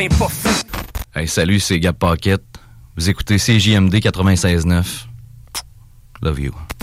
Pas fou. Hey, salut, c'est Gab Paquette. Vous écoutez CJMD 96.9. Love you.